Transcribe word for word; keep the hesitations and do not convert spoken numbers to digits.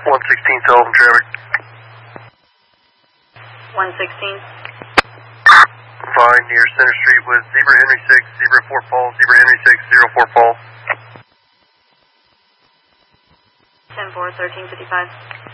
one sixteen, Sullivan traffic. one sixteen. Fine, near Center Street with Zebra Henry six, Zebra Fort Paul, Zebra Henry six, zero Fort Paul. ten four, thirteen fifty-five.